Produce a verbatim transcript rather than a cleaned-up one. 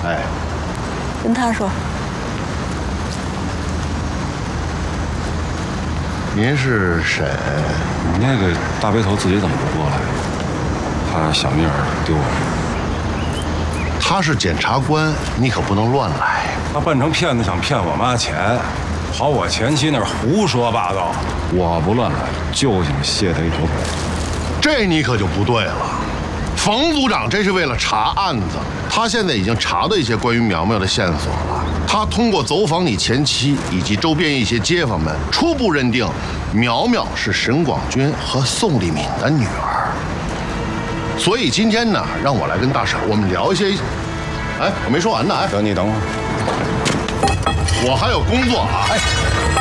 哎， 跟他说。 您是沈？ 你那个大背头自己怎么不过来？怕小命儿丢了。 他是检察官，你可不能乱来。 他扮成骗子想骗我妈钱，跑我前妻那儿胡说八道。我不乱来，就想卸他一条口。 这你可就不对了。冯组长这是为了查案子，他现在已经查到一些关于苗苗的线索了。他通过走访你前妻以及周边一些街坊们，初步认定苗苗是沈广军和宋丽敏的女儿。所以今天呢，让我来跟大婶我们聊一些。哎，我没说完呢，哎， 等你等会儿， 我还有工作啊，哎。